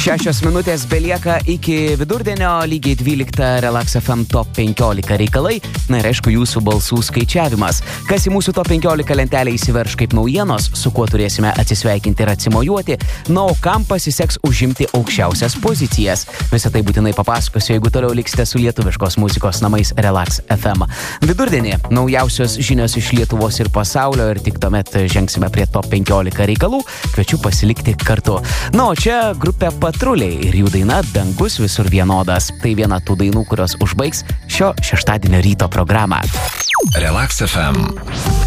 6 minutės belieka iki vidurdienio, lygiai 12 Relax FM Top 15 reikalai, na ir aišku jūsų balsų skaičiavimas. Kas į mūsų Top 15 lentelę įsiverš kaip naujienos, su kuo turėsime atsisveikinti ir atsimojuoti, na o kam pasiseks užimti aukščiausias pozicijas. Visą tai būtinai papasakosiu, jeigu toliau liksite su lietuviškos muzikos namais Relax FM. Vidurdienį naujausios žinios iš Lietuvos ir pasaulio ir tik tuomet žengsime prie Top 15 reikalų. Kviečiu pasilikti kartu. Na o čia grupė Patruliai ir jų daina Dangus visur vienodas. Tai viena tų dainų, kurios užbaigs šio šeštadienio ryto programą. Relax FM.